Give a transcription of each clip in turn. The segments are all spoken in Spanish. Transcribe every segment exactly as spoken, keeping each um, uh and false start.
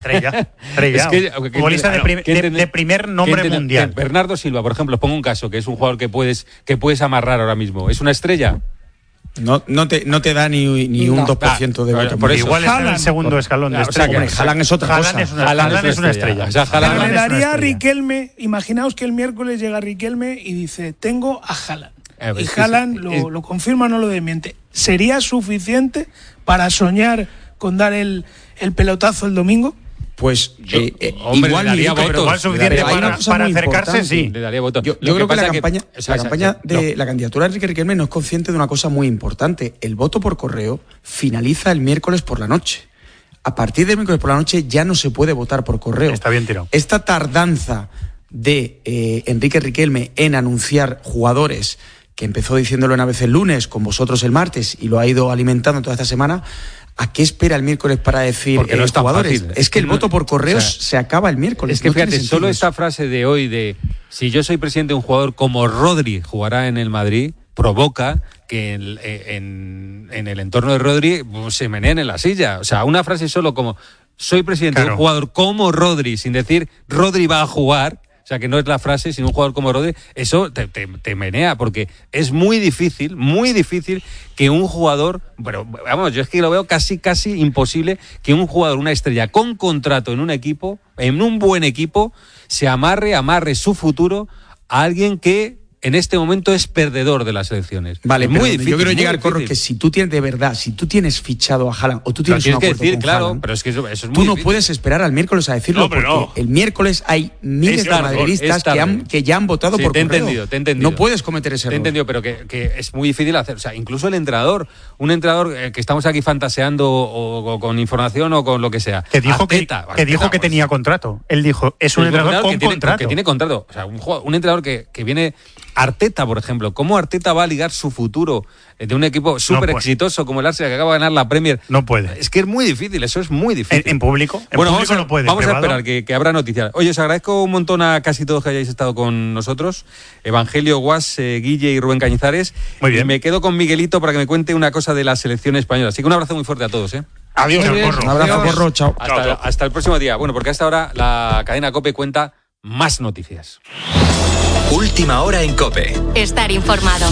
Estrella, estrella. Es que, futbolista de, prim, de, de primer nombre mundial. Bernardo Silva, por ejemplo, pongo un caso, que es un jugador que puedes, que puedes amarrar ahora mismo. ¿Es una estrella? No, no, te, no te da ni, ni un no. dos por ciento de voto. Por eso. Igual es el segundo escalón de estrella. O sea, que Haaland es otra Haaland cosa. Es una, Haaland Haaland es una estrella. O sea, Haaland Pero le daría a Riquelme, imaginaos que el miércoles llega Riquelme y dice, tengo a Haaland. Eh, y Haaland es, lo, es, lo confirma o no lo desmiente. ¿Sería suficiente para soñar con dar el, el pelotazo el domingo? Pues yo, eh, eh, hombre, igual, le daría votos, votos, igual suficiente para, para acercarse, sí. Le daría votos. Yo, yo creo que, que la campaña, que, o sea, la, campaña no. de la candidatura de Enrique Riquelme no es consciente de una cosa muy importante. El voto por correo finaliza el miércoles por la noche. A partir del miércoles por la noche ya no se puede votar por correo. Está bien tirado. Esta tardanza de eh, Enrique Riquelme en anunciar jugadores, que empezó diciéndolo en A B C el lunes, con vosotros el martes, y lo ha ido alimentando toda esta semana, ¿a qué espera el miércoles para decir Porque no eh, es tan jugadores? fácil. Es que el no, voto por correos o sea, se acaba el miércoles. Es que no fíjate, solo eso. esta frase de hoy de si yo soy presidente de un jugador como Rodri jugará en el Madrid, provoca que en, en, en el entorno de Rodri pues, se meneen en la silla. O sea, una frase solo como soy presidente claro. de un jugador como Rodri, sin decir Rodri va a jugar. O sea, que no es la frase, sino un jugador como Rodri, eso te, te, te menea, porque es muy difícil, muy difícil que un jugador, pero vamos, yo es que lo veo casi, casi imposible que un jugador, una estrella con contrato en un equipo, en un buen equipo, se amarre, amarre su futuro a alguien que en este momento es perdedor de las elecciones. Vale, es muy difícil. Yo quiero llegar, difícil. Corro, que si tú tienes de verdad, si tú tienes fichado a Haaland o tú tienes un acuerdo que decir, con claro, Haaland, pero es que eso, eso es muy tú no difícil. puedes esperar al miércoles a decirlo, no, porque no. el miércoles hay miles tarde, de madridistas que, han, que ya han votado sí, por te he correo. Entendido, te he entendido. No puedes cometer ese error. Te he entendido, pero que, que es muy difícil hacer. O sea, incluso el entrenador, un entrenador eh, que estamos aquí fantaseando o, o con información o con lo que sea. Que dijo, Arteta, que, que, dijo que tenía contrato. Él dijo, es un entrenador con que tiene, contrato. Que tiene contrato. O sea, un, un entrenador que, que viene... Arteta, por ejemplo, ¿cómo Arteta va a ligar su futuro de un equipo súper no exitoso como el Arsenal que acaba de ganar la Premier? No puede. Es que es muy difícil, eso es muy difícil. ¿En, en público? En bueno, público vamos a, no puede. Vamos ¿privado? a esperar que, que habrá noticias. Oye, os agradezco un montón a casi todos que hayáis estado con nosotros. Evangelio, Guas, eh, Guille y Rubén Cañizares. Muy bien. Y me quedo con Miguelito para que me cuente una cosa de la selección española. Así que un abrazo muy fuerte a todos, ¿eh? Adiós, Corro. Un abrazo, Corro, chao. Hasta, chao, chao. hasta el próximo día. Bueno, porque hasta ahora la cadena COPE cuenta más noticias. Última hora en COPE. Estar informado.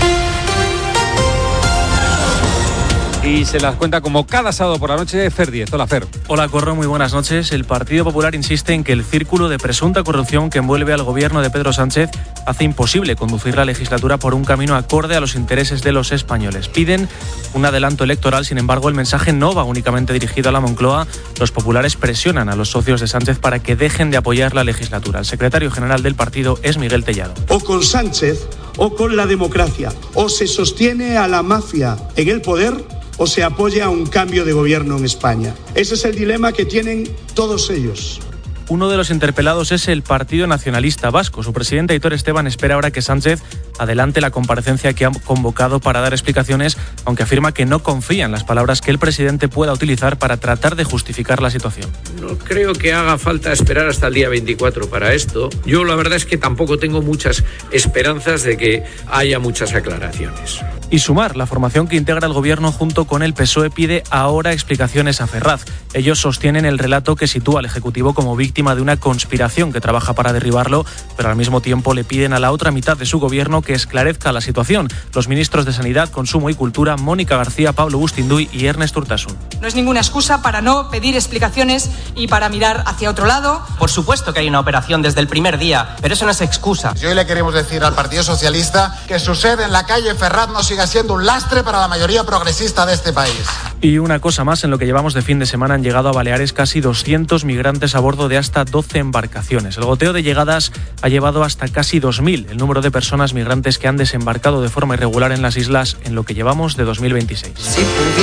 Y se las cuenta como cada sábado por la noche Fer Diez. Hola, Fer. Hola, Corro, muy buenas noches. El Partido Popular insiste en que el círculo de presunta corrupción que envuelve al gobierno de Pedro Sánchez hace imposible conducir la legislatura por un camino acorde a los intereses de los españoles. Piden un adelanto electoral, sin embargo, el mensaje no va únicamente dirigido a la Moncloa. Los populares presionan a los socios de Sánchez para que dejen de apoyar la legislatura. El secretario general del partido es Miguel Tellado. O con Sánchez o con la democracia. O se sostiene a la mafia en el poder o se apoya a un cambio de gobierno en España. Ese es el dilema que tienen todos ellos. Uno de los interpelados es el Partido Nacionalista Vasco. Su presidente, Aitor Esteban, espera ahora que Sánchez adelante la comparecencia que ha convocado para dar explicaciones, aunque afirma que no confía en las palabras que el presidente pueda utilizar para tratar de justificar la situación. No creo que haga falta esperar hasta el día veinticuatro para esto. Yo la verdad es que tampoco tengo muchas esperanzas de que haya muchas aclaraciones. Y Sumar, la formación que integra el gobierno junto con el P S O E, pide ahora explicaciones a Ferraz. Ellos sostienen el relato que sitúa al Ejecutivo como víctima de una conspiración que trabaja para derribarlo, pero al mismo tiempo le piden a la otra mitad de su gobierno que esclarezca la situación. Los ministros de Sanidad, Consumo y Cultura, Mónica García, Pablo Bustinduy y Ernest Urtasun. No es ninguna excusa para no pedir explicaciones y para mirar hacia otro lado. Por supuesto que hay una operación desde el primer día, pero eso no es excusa. Y hoy le queremos decir al Partido Socialista que su sede en la calle Ferraz no siga siendo un lastre para la mayoría progresista de este país. Y una cosa más, en lo que llevamos de fin de semana han llegado a Baleares casi doscientos migrantes a bordo de hasta doce embarcaciones. El goteo de llegadas ha llevado hasta casi dos mil el número de personas migrantes que han desembarcado de forma irregular en las islas en lo que llevamos de dos mil veintiséis. Sí,